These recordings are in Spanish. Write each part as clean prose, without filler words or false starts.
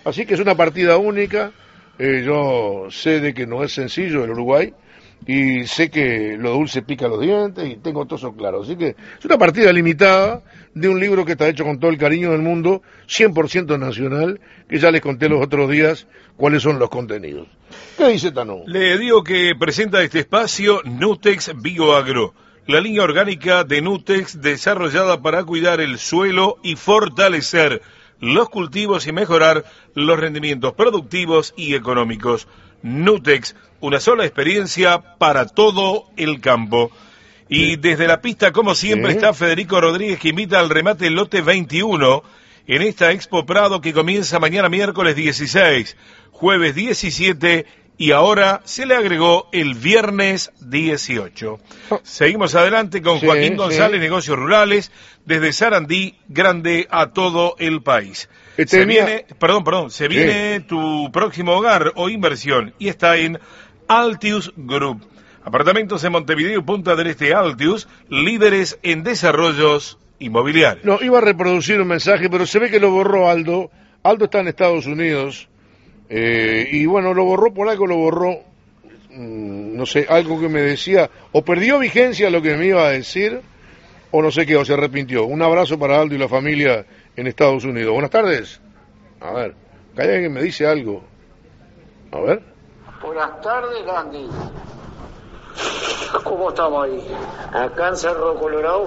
Así que es una partida única. Yo sé de que no es sencillo el Uruguay y sé que lo dulce pica los dientes y tengo todo eso claro. Así que es una partida limitada de un libro que está hecho con todo el cariño del mundo, 100% nacional, que ya les conté los otros días cuáles son los contenidos. ¿Qué dice Tano? Le digo que presenta este espacio Nutex Bioagro, la línea orgánica de Nutex desarrollada para cuidar el suelo y fortalecer los cultivos y mejorar los rendimientos productivos y económicos. Nutex, una sola experiencia para todo el campo. Y desde la pista, como siempre, está Federico Rodríguez, que invita al remate lote 21 en esta Expo Prado que comienza mañana miércoles 16, jueves 17 y ahora se le agregó el viernes 18. Seguimos adelante con Joaquín González, Negocios Rurales, desde Sarandí, grande a todo el país. Se viene tu próximo hogar o inversión y está en Altius Group. Apartamentos en Montevideo y Punta del Este. Altius, líderes en desarrollos inmobiliarios. No, iba a reproducir un mensaje, pero se ve que lo borró Aldo. Aldo está en Estados Unidos. Y bueno, lo borró por algo, no sé, algo que me decía, o perdió vigencia lo que me iba a decir, o no sé qué, o se arrepintió. Un abrazo para Aldo y la familia en Estados Unidos. Buenas tardes. A ver, acá hay alguien que me dice algo. A ver. Buenas tardes, Gandhi. ¿Cómo estamos ahí? Acá en Cerro Colorado,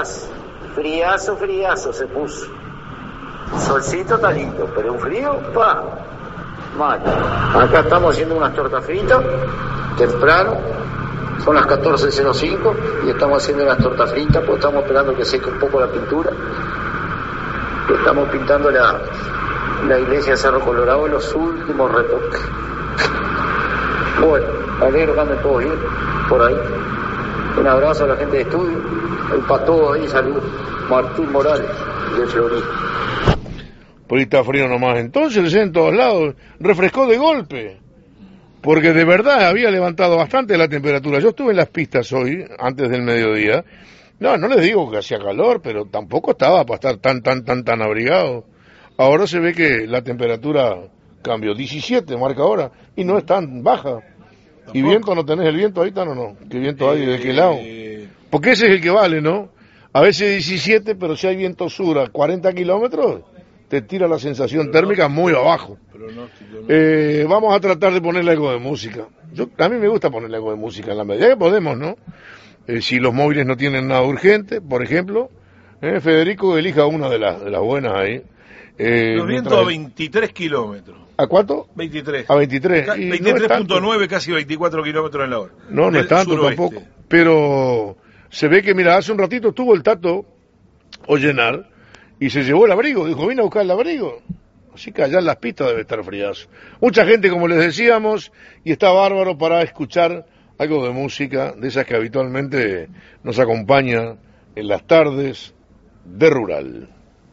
friazo se puso. Solcito está lindo, pero un frío, mal. Acá estamos haciendo unas tortas fritas, temprano, son las 14:05 y estamos haciendo unas tortas fritas, pues estamos esperando que seque un poco la pintura. Estamos pintando la iglesia de Cerro Colorado en los últimos retoques. Bueno, alegro que anden todos bien, por ahí. Un abrazo a la gente de estudio, el pato ahí, salud, Martín Morales, de Florida. Por ahí está frío nomás. Entonces, en todos lados, refrescó de golpe. Porque de verdad había levantado bastante la temperatura. Yo estuve en las pistas hoy, antes del mediodía. No les digo que hacía calor, pero tampoco estaba para estar tan abrigado. Ahora se ve que la temperatura cambió. 17 marca ahora, y no es tan baja. ¿Tampoco? ¿Y viento no tenés el viento ahí, Tano, no? ¿Qué viento hay? ¿De qué lado? Porque ese es el que vale, ¿no? A veces 17, pero si hay viento sur a 40 kilómetros... te tira la sensación térmica muy abajo. Vamos a tratar de ponerle algo de música. A mí me gusta ponerle algo de música en la medida que podemos, ¿no? Si los móviles no tienen nada urgente, por ejemplo, Federico elija una de las buenas ahí. Los vientos a 23 kilómetros. ¿A cuánto? 23. A 23. 23.9, casi 24 kilómetros en la hora. No es tanto tampoco. Pero se ve que, mira, hace un ratito estuvo el Tato Ollenar y se llevó el abrigo, dijo, vine a buscar el abrigo. Así que allá en las pistas debe estar friazo. Mucha gente, como les decíamos, y está bárbaro para escuchar algo de música, de esas que habitualmente nos acompaña en las tardes de Rural.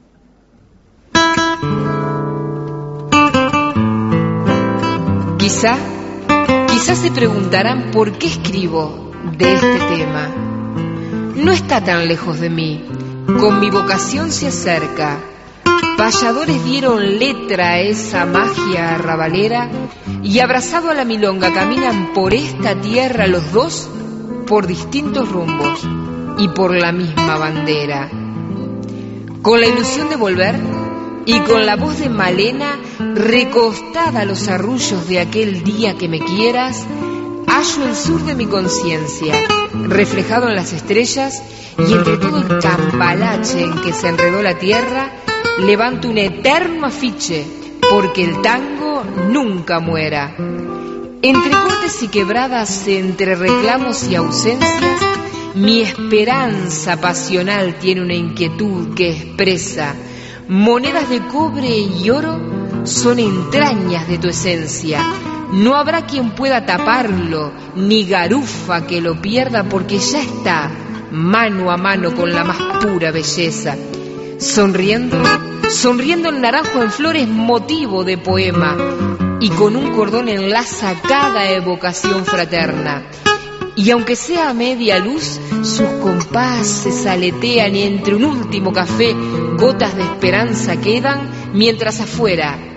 Quizás se preguntarán por qué escribo de este tema. No está tan lejos de mí. Con mi vocación se acerca. Payadores dieron letra a esa magia arrabalera y abrazado a la milonga caminan por esta tierra los dos por distintos rumbos y por la misma bandera. Con la ilusión de volver y con la voz de Malena recostada a los arrullos de aquel día que me quieras, hallo el sur de mi conciencia reflejado en las estrellas y entre todo el cambalache en que se enredó la tierra levanto un eterno afiche porque el tango nunca muera. Entre cortes y quebradas, entre reclamos y ausencias, mi esperanza pasional tiene una inquietud que expresa. Monedas de cobre y oro son entrañas de tu esencia. No habrá quien pueda taparlo, ni garufa que lo pierda, porque ya está mano a mano con la más pura belleza. Sonriendo el naranjo en flores motivo de poema, y con un cordón enlaza cada evocación fraterna. Y aunque sea a media luz, sus compases aletean y entre un último café gotas de esperanza quedan, mientras afuera